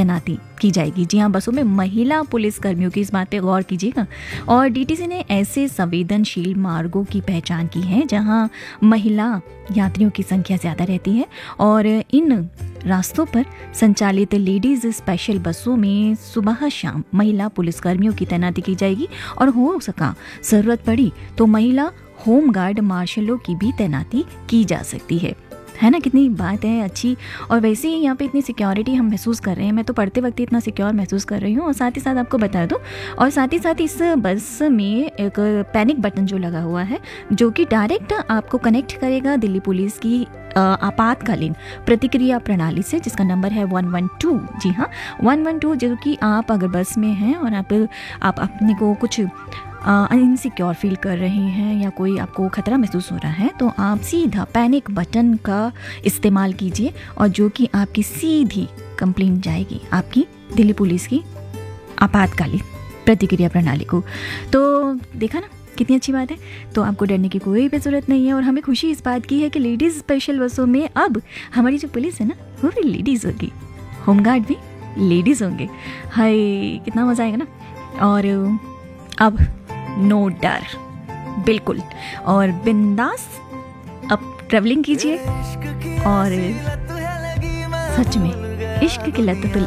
तैनाती की जाएगी। जी हाँ, बसों में महिला पुलिस कर्मियों की, इस बात पे गौर कीजिएगा। और डीटीसी ने ऐसे संवेदनशील मार्गों की पहचान की है जहां महिला यात्रियों की संख्या ज़्यादा रहती है, और इन रास्तों पर संचालित लेडीज़ स्पेशल बसों में सुबह शाम महिला पुलिसकर्मियों की तैनाती की जाएगी, और हो सका ज़रूरत पड़ी तो महिला होमगार्ड मार्शलों की भी तैनाती की जा सकती है ना। कितनी बात है अच्छी। और वैसे ही यहाँ पे इतनी सिक्योरिटी हम महसूस कर रहे हैं, मैं तो पढ़ते वक्त इतना सिक्योर महसूस कर रही हूँ। और साथ ही साथ आपको बता दूँ, और साथ ही साथ इस बस में एक पैनिक बटन जो लगा हुआ है, जो कि डायरेक्ट आपको कनेक्ट करेगा दिल्ली पुलिस की आपातकालीन प्रतिक्रिया प्रणाली से, जिसका नंबर है 112। जी हाँ, 112, जो कि आप अगर बस में हैं और आप अपने को कुछ इनसिक्योर फील कर रहे हैं या कोई आपको खतरा महसूस हो रहा है, तो आप सीधा पैनिक बटन का इस्तेमाल कीजिए, और जो कि आपकी सीधी कंप्लेंट जाएगी आपकी दिल्ली पुलिस की आपातकालीन प्रतिक्रिया प्रणाली को। तो देखा ना कितनी अच्छी बात है। तो आपको डरने की कोई भी ज़रूरत नहीं है। और हमें खुशी इस बात की है कि लेडीज़ स्पेशल बसों में अब हमारी जो पुलिस है ना, वो भी लेडीज़ होगी, होमगार्ड भी लेडीज़ होंगे। हाय, कितना मज़ा आएगा ना। और अब नो डर, बिल्कुल, और बिंदास अब ट्रैवलिंग कीजिए। और सच में इश्क की लत तो